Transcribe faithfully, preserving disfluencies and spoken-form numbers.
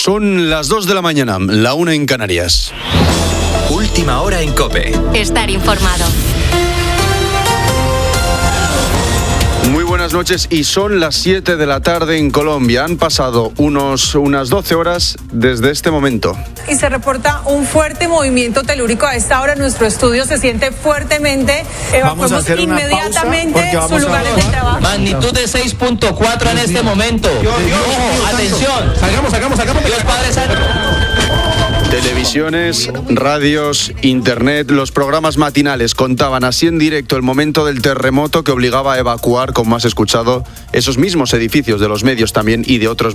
Son las dos de la mañana, la una en Canarias. Última hora en COPE. Estar informado. Muy buenas noches y son las siete de la tarde en Colombia. Han pasado unos, unas doce horas desde este momento. Y se reporta un fuerte movimiento telúrico. A esta hora nuestro estudio se siente fuertemente. Evacuemos inmediatamente sus lugares de trabajo. Magnitud de seis punto cuatro en este momento. Dios, Dios, Ojo, Dios, atención. Salgamos, salgamos, salgamos. Dios Padre Santo. Televisiones, radios, internet, los programas matinales contaban así en directo el momento del terremoto que obligaba a evacuar, como has escuchado, esos mismos edificios de los medios también y de otros